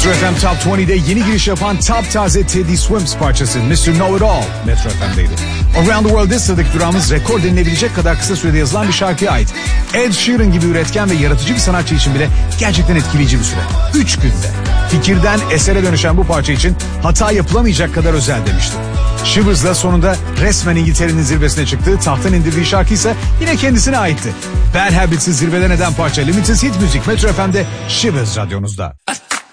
Metro FM Top 20'de yeni giriş yapan taptaze Teddy Swims parçası Mr. Know It All Metro FM'deydi. Around the World'de sıradaki durağımız rekor denilebilecek kadar kısa sürede yazılan bir şarkıya ait. Ed Sheeran gibi üretken ve yaratıcı bir sanatçı için bile gerçekten etkileyici bir süre. 3 günde. Fikirden esere dönüşen bu parça için hata yapılamayacak kadar özel demişti. Shivers'la sonunda resmen İngiltere'nin zirvesine çıktığı, tahttan indirdiği şarkı ise yine kendisine aitti. Bad Habits'i zirveden eden parça Limited Hit Müzik Metro FM'de Shivers radyonuzda.